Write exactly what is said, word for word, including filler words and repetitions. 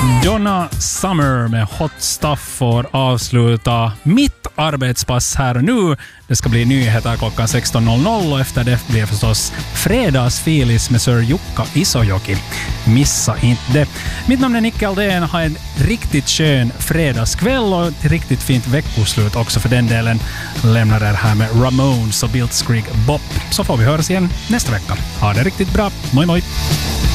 Donna Summer med Hot Stuff får avsluta mitt arbetspass här och nu. Det ska bli nyheter klockan sexton noll noll och efter det blir förstås fredagsfilis med Sir Jukka Isojoki. Missa inte det. Mitt namn är Nicke Aldén. Ha en riktigt skön fredagskväll och ett riktigt fint veckoslut också för den delen. Lämnar er här med Ramones och Blitzkrieg Bop. Så får vi höras igen nästa vecka. Ha det riktigt bra. Moi moi!